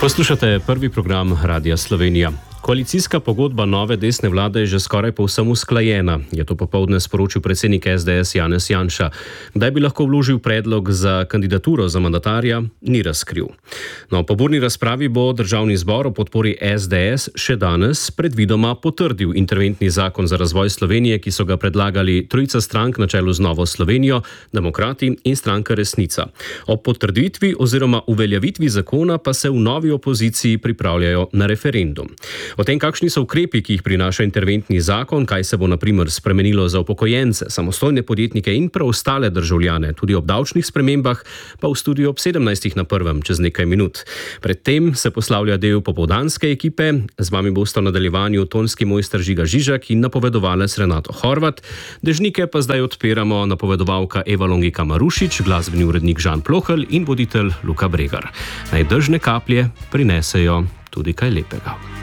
Poslušate prvi program Radia Slovenija. Koalicijska pogodba nove desne vlade je že skoraj povsem usklajena, je to popoldne sporočil predsednik SDS Janez Janša. Kdaj bi lahko vložil predlog za kandidaturo za mandatarja, ni razkril. Po burni razpravi bo Državni zbor o podpori SDS še danes predvidoma potrdil interventni zakon za razvoj Slovenije, ki so ga predlagali trojica strank na čelu z Novo Slovenijo, Demokrati in stranka Resnica. O potrditvi oziroma uveljavitvi zakona pa se v novi opoziciji pripravljajo na referendum. O tem, kakšni so ukrepi, ki jih prinaša interventni zakon, kaj se bo na primer spremenilo za upokojence, samostojne podjetnike in preostale državljane, tudi ob davčnih spremembah, pa v studiu ob 17. na prvem čez nekaj minut. Predtem se poslavlja del popoldanske ekipe, z vami bosta v nadaljevanju tonski mojster Žiga Žižek in napovedovalec Renato Horvat. Dežnike pa zdaj odpiramo napovedovalka Eva Longika Marušič, glasbeni urednik Žan Plohelj in voditelj Luka Bregar. Naj dežne kaplje prinesejo tudi kaj lepega.